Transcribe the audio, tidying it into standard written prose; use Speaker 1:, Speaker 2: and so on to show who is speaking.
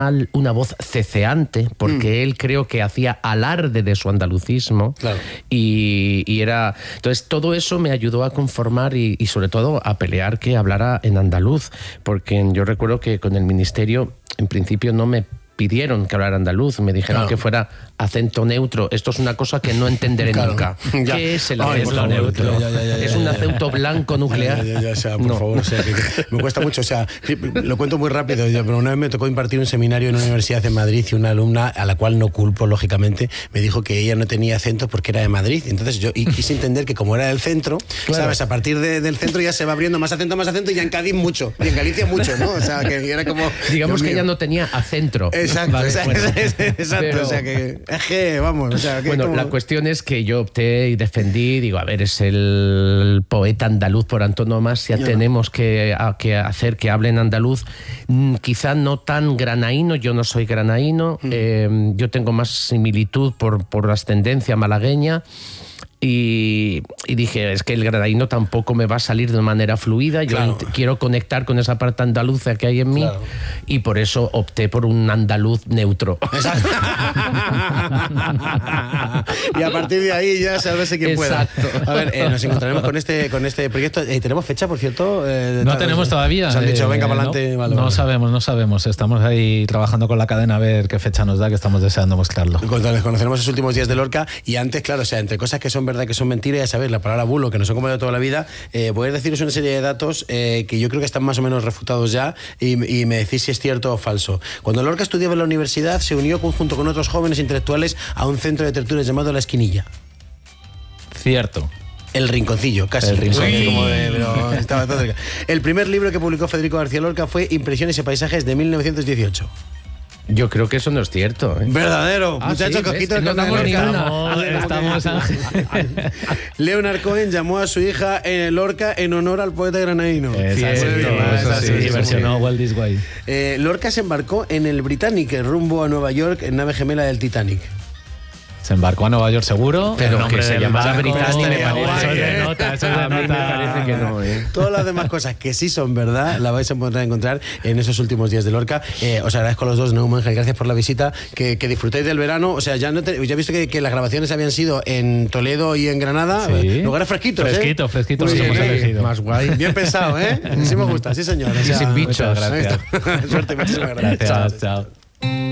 Speaker 1: una voz ceceante, porque él creo que hacía alarde de su andalucismo.
Speaker 2: Claro.
Speaker 1: Y era... Entonces todo eso me ayudó a conformar y sobre todo a pelear que hablara en andaluz, porque yo recuerdo que con el ministerio en principio no me pidieron que hablara andaluz, me dijeron que fuera acento neutro. Esto es una cosa que no entenderé nunca. ¿Qué es el acento neutro? ¿Es un acento blanco nuclear?
Speaker 2: O sea, por favor, o sea, que me cuesta mucho, o sea, lo cuento muy rápido, pero una vez me tocó impartir un seminario en una universidad en Madrid y una alumna, a la cual no culpo, lógicamente, me dijo que ella no tenía acento porque era de Madrid. Entonces yo quise entender que como era del centro, ¿sabes? A partir del centro ya se va abriendo más acento, y ya en Cádiz mucho, y en Galicia mucho, ¿no? O sea, que era como...
Speaker 1: Digamos que ella no tenía acento.
Speaker 2: Exacto,
Speaker 1: vale,
Speaker 2: exacto,
Speaker 1: pero,
Speaker 2: o sea que... Es que, vamos, o sea... Que
Speaker 1: bueno,
Speaker 2: como...
Speaker 1: la cuestión es que yo opté y defendí, digo, a ver, es el poeta andaluz por antonomasia, tenemos que hacer que hablen andaluz, quizá no tan granaíno, yo no soy granaíno, yo tengo más similitud por ascendencia malagueña. Y dije, es que el granaíno tampoco me va a salir de manera fluida, yo quiero conectar con esa parte andaluza que hay en mí, y por eso opté por un andaluz neutro.
Speaker 2: Y a partir de ahí ya sabes quién pueda.
Speaker 1: Exacto.
Speaker 2: A ver, nos encontraremos con este proyecto. ¿Tenemos fecha, por cierto?
Speaker 3: No tenemos todavía.
Speaker 2: Se han dicho, venga para adelante.
Speaker 3: No sabemos. Estamos ahí trabajando con la cadena a ver qué fecha nos da, que estamos deseando mostrarlo.
Speaker 2: Cuando conoceremos los últimos días de Lorca, y antes, claro, o sea, entre cosas que son verdad, que son mentiras, ya sabéis, la palabra bulo, que nos han comido toda la vida, voy a deciros una serie de datos que yo creo que están más o menos refutados ya, y me decís si es cierto o falso. Cuando Lorca estudiaba en la universidad, se unió junto con otros jóvenes intelectuales a un centro de tertulias llamado La Esquinilla.
Speaker 3: Cierto.
Speaker 2: El Rinconcillo, casi.
Speaker 3: El Rinconcillo.
Speaker 2: Pero estaba todo cerca. El primer libro que publicó Federico García Lorca fue Impresiones y Paisajes, de 1918.
Speaker 1: Yo creo que eso no es cierto.
Speaker 2: Verdadero. Muchachos, cojito el
Speaker 1: no
Speaker 3: estamos
Speaker 2: Leonard Cohen llamó a su hija Lorca en honor al poeta granaíno.
Speaker 3: Versionó Walt This Way.
Speaker 2: Lorca se embarcó en el Britannic rumbo a Nueva York en nave gemela del Titanic.
Speaker 3: Se embarcó a Nueva York seguro,
Speaker 1: pero que se llamaba Britannic
Speaker 3: Eso me parece
Speaker 1: que no.
Speaker 2: Todas las demás cosas que sí son verdad la vais a poder encontrar en esos últimos días de Lorca. Os agradezco a los dos, Neumann, gracias por la visita, que disfrutéis del verano. O sea, ya he visto que las grabaciones habían sido en Toledo y en Granada, lugares fresquitos.
Speaker 3: Fresquitos los hemos elegido.
Speaker 1: Más guay.
Speaker 2: Bien pensado, ¿eh? Sí me gusta, sí señor.
Speaker 1: Y sin bichos.
Speaker 2: Suerte, muchísimas gracias.
Speaker 3: Gracias, chao.